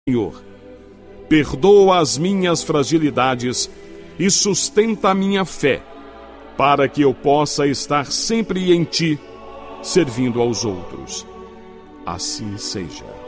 Senhor, perdoa as minhas fragilidades e sustenta a minha fé, para que eu possa estar sempre em Ti, servindo aos outros. Assim seja.